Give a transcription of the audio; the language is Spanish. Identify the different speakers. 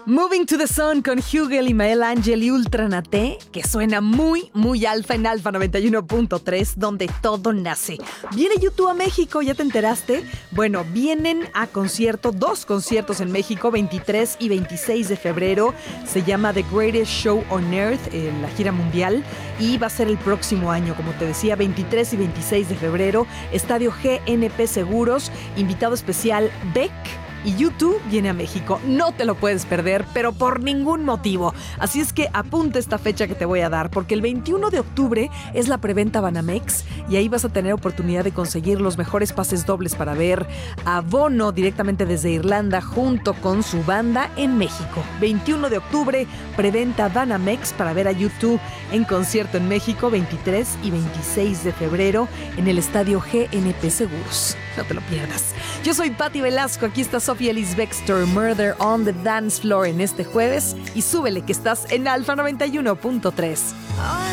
Speaker 1: Moving to the Sun con Hugel y Mael Ángel y Ultranate, que suena muy, muy alfa en Alfa 91.3, donde todo nace. Viene YouTube a México, ¿ya te enteraste? Bueno, vienen a concierto, 2 conciertos en México, 23 y 26 de febrero. Se llama The Greatest Show on Earth, la gira mundial, y va a ser el próximo año, como te decía, 23 y 26 de febrero. Estadio GNP Seguros, invitado especial Beck. Y YouTube viene a México. No te lo puedes perder, pero por ningún motivo. Así es que apunta esta fecha que te voy a dar, porque el 21 de octubre es la preventa Banamex y ahí vas a tener oportunidad de conseguir los mejores pases dobles para ver a Bono directamente desde Irlanda junto con su banda en México. 21 de octubre, preventa Banamex para ver a YouTube en concierto en México, 23 y 26 de febrero en el Estadio GNP Seguros. No te lo pierdas. Yo soy Patti Velasco, aquí está Sofía Ellis Bextor, Murder on the Dance Floor en este jueves, y súbele que estás en Alfa 91.3.